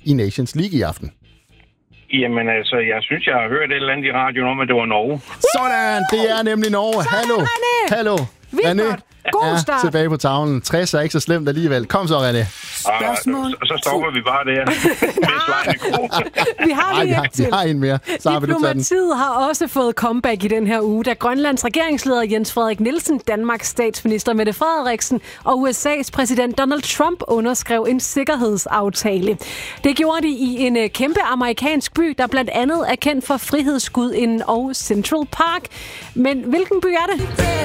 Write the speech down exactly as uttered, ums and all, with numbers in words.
i Nations League i aften? Jamen altså, jeg synes, jeg har hørt et eller andet i radioen om, at det var Norge. Sådan, det er nemlig Norge. Sådan, Hallo, René. hallo. Vildt René godt. God start. er tilbage på tavlen. tres er ikke så slemt alligevel. Kom så, René. Spørgsmål. Og så, så stopper vi bare der. Med slejende ko. Vi har Ej, vi lige har, et vi til. har en mere. Så har vi det tage den. Diplomatiet har også fået comeback i den her uge, da Grønlands regeringsleder Jens Frederik Nielsen, Danmarks statsminister Mette Frederiksen og U S A's præsident Donald Trump underskrev en sikkerhedsaftale. Det gjorde de i en kæmpe amerikansk by, der blandt andet er kendt for Frihedsgudinden og Central Park. Men hvilken by er det?